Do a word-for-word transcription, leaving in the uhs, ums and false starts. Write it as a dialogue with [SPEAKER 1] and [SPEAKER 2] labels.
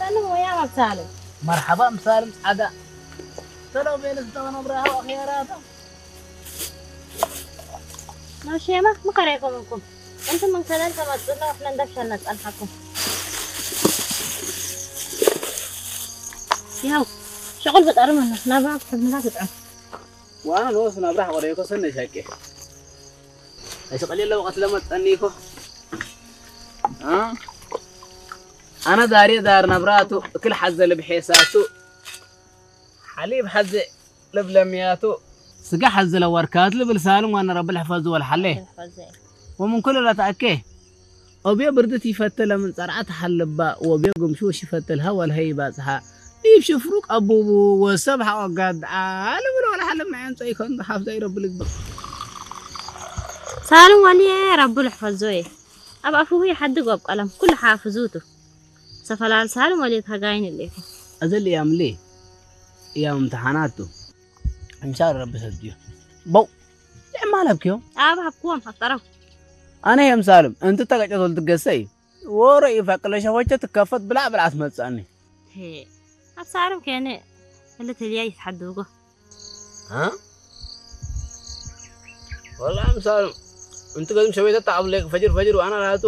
[SPEAKER 1] سالم ويا مسالم
[SPEAKER 2] مرحبا مسالم عدا تلو بين الزمن وبراها وخياراته
[SPEAKER 1] ماشي ما ما قريكم منكم انتم من كذا انت ما تقولنا واحنا ندفش نسأل حكم ياو شغل بتقرمنا نابع بحبنا تتعب
[SPEAKER 2] وانا نوس نبرح وريكو سنة شاكي ايش قليل لو وقت لما تأنيكو ها انا داري دار نبراتو كل حزة اللي بحيساتو حليب حزة لبلمياتو سقى حزة لوركات لبلسالم وانا رب الحفاظ والحليه ومن كل لا تأكيه وبيا بردتي فتلة من صرعت حلبا وبيا قمشوش يفتلها والهيبة صحا يب شفروك أبو وسبحة وقد عالم ولا حلم معين زي كون حافظ زي رب الكبر
[SPEAKER 1] سالم ولي رب الحفظوه أبقى فوهي حد قب قلم كل حافظوته سفلال سالم ولي تهجاين اللي
[SPEAKER 2] أزل يام ليه يا امتحاناته إن شاء الله رب سديه بو ما لبكيو
[SPEAKER 1] أبقى بكون حطرف
[SPEAKER 2] أنا يا مسالم أنت تقعد تقول تقصي ورأي فكلا شوية تكفت بلا بلا عثمت سأني
[SPEAKER 1] هي أبصارم كأنه اللي تليه يتحدوقه
[SPEAKER 2] ها والله يا مسالم أنت قدم شوية تعب لك فجر فجر وأنا لا